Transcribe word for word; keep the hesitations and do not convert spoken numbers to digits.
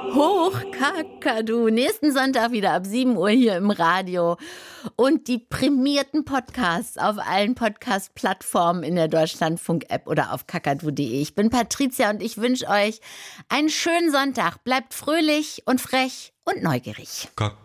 Hoch Kakadu. Nächsten Sonntag wieder ab sieben Uhr hier im Radio. Und die prämierten Podcasts auf allen Podcast-Plattformen in der Deutschlandfunk-App oder auf kakadu punkt de. Ich bin Patricia und ich wünsche euch einen schönen Sonntag. Bleibt fröhlich und frech und neugierig.